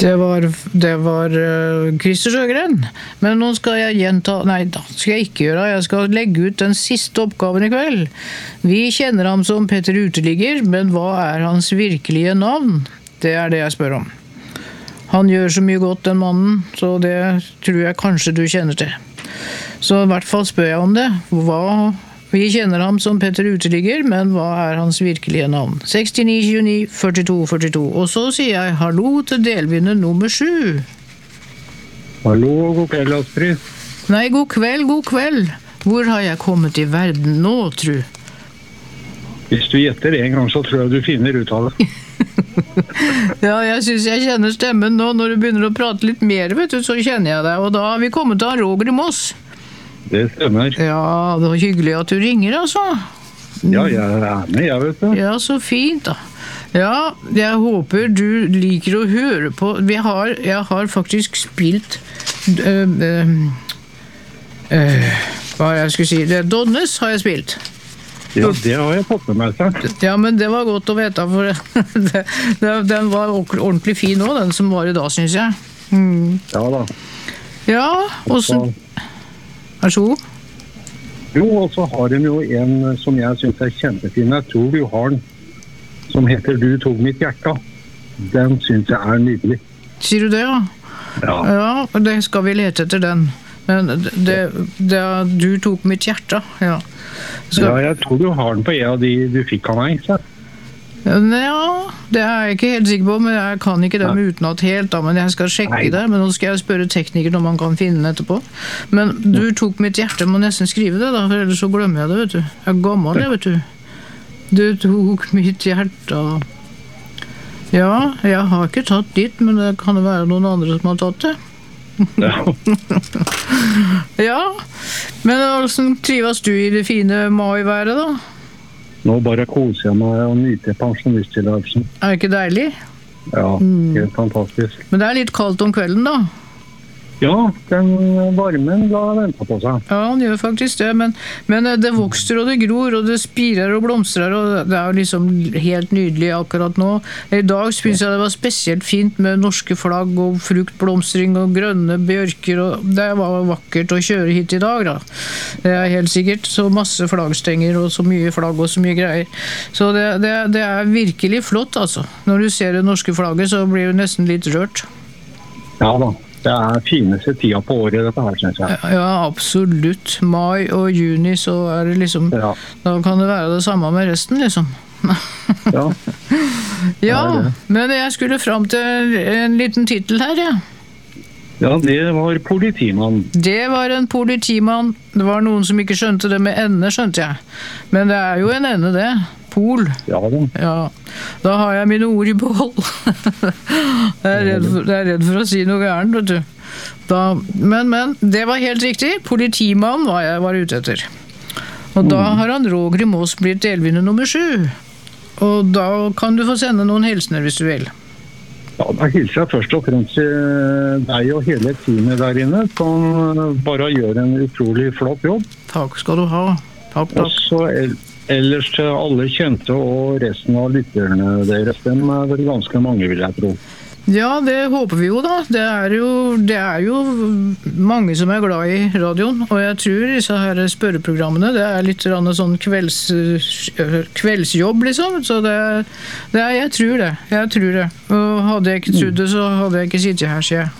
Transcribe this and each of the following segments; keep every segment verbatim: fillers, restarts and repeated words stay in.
Det var, det var uh, Christer Sjøgren. Men nå skal jeg gjenta, nei da skal jeg ikke gjøre, jeg skal legge ut den siste oppgaven i kveld. Vi kjenner ham som Petter Uteligger, men hva er hans virkelige navn? Det er det jeg spør om. Han gjør så mye godt, den mannen, så det tror jeg kanskje du kjenner til. Så i hvert fall spør jeg om det. Hva Vi kjenner ham som Petter Uteligger, men hva er hans virkelige navn? sekstini tjueni førtito førtito. Og så sier jeg hallo til delvinner nummer sju. Hallo, god kveld, Astrid. Nei, god kveld, god kveld. Hvor har jeg kommet i verden nå, tru? Hvis du gjetter en gang, så tror jeg du finner ut av det. Ja, jeg synes jeg kjenner stemmen nå. Når du begynner å prate litt mer, vet du, så kjenner jeg deg. Og da har vi kommet til Roger i Moss. Det stemmer. Ja, det var hyggelig at du ringer, altså. Ja, jeg er med, jeg vet det. Ja, så fint da. Ja, jeg håper du liker å høre på. Vi har, jeg har faktisk spilt øh, øh, øh, hva er det jeg skulle si? Det, Donnes har jeg spilt. Ja, det har jeg fått med meg seg. Ja, men det var godt å vite, for det, det, den var ordentlig fin også, den som var i dag, synes jeg. Mm. Ja da. Ja, og så... Vær så god. Jo, og så har de jo en som jeg synes er kjempefin. Jeg tror du har den, som heter Du tog mitt hjerte. Den synes jeg er nydelig. Sier du det, ja? Ja. Ja, det skal vi lete etter den. Men det, det, det Du tok mitt hjerte, ja. Skal... Ja, jeg tror du har den på en av de du fikk av meg, så. Ja, det er jeg ikke helt sikker på, men jeg kan ikke dem utenat helt da, men jeg skal sjekke Nei. det, men nå skal jeg spørre tekniker når man kan finne den etterpå. Men du tok mitt hjerte, må nesten skrive det da, for ellers så glemmer jeg det, vet du. Jeg er gammel, jeg, vet du. Du tok mitt hjerte. Ja, jeg har ikke tatt ditt, men det kan jo være noen andre som har tatt det. Ja. Ja, men hvordan trives du i det fine maiværet da? Nå bare koser jeg meg og nyter pensjonisttilværelsen. Er det ikke deilig? Ja, Mm. helt fantastisk. Men det er litt kaldt om kvelden da. Ja, den varmen la vente på seg. Ja, han gjør faktisk det, men, men det vokser og det gror, og det spirer og blomstrer, og det er jo liksom helt nydelig akkurat nå. I dag synes jeg det var spesielt fint med norske flagg og fruktblomstring og grønne bjørker, og det var vakkert å kjøre hit i dag da. Det er helt sikkert, så masse flaggstenger og så mye flagg og så mye greier. Så det, det, det er virkelig flott altså. Når du ser det norske flagget så blir du nesten litt rørt. Ja da. Det er fineste tida på året dette her, synes jeg. Ja, absolutt. Mai og juni, så er det liksom, Ja. da kan det være det samme med resten, liksom. Ja. Ja, Det er det. men jeg skulle frem til en liten titel her, ja. Ja, det var politimann. Det var en politimann. Det var noen som ikke skjønte det med ende, skjønte jeg. Men det er jo en ende, det. Pol. Ja da. Ja, da har jeg mine ord i behold. Jeg er redd for, jeg er redd for å si noe gærent, vet du. Da, men, men, det var helt riktig. Politimann var jeg var ute etter. Og da har han Roger i Moss blitt delvinner nummer sju. Og da kan du få sende noen hilsener hvis du vil. Ja, da hilser jeg først og fremst til deg og hele teamet der inne, som bare gjør en utrolig flott jobb. Takk skal du ha. Takk, Og takk. så el- ellers til alle kjente og resten av lytterne deres. Dem er vel ganske mange, vil jeg tro. Ja, det håper vi jo da. Det er jo, det er jo mange som er glad i radioen, og jeg tror disse her spørreprogrammene, det er litt grann sånn kvelds, kveldsjobb liksom, så det, det er, jeg tror det, jeg tror det. Og hadde jeg ikke trodd det, så hadde jeg ikke sittet her, sier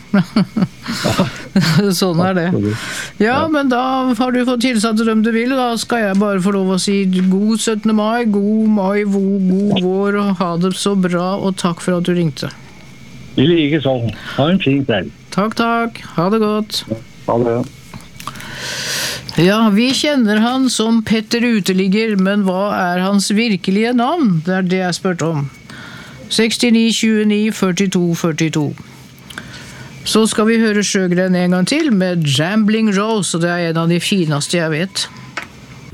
jeg. Sånn er det. Ja, men da har du fått tilsatt dem du vil, da skal jeg bare få lov å si god syttende mai, god mai, god vår, og ha det så bra, og takk for at du ringte. I like sånn. Ha en fin kveld. Takk, takk. Ha det godt. Ha det. Ja, vi kjenner han som Petter Uteligger, men hva er hans virkelige navn? Det er det jeg spurte om. sekstini tjueni førtito førtito. Så skal vi høre Sjøgren en gang til med Rambling Rose, og det er en av de fineste jeg vet.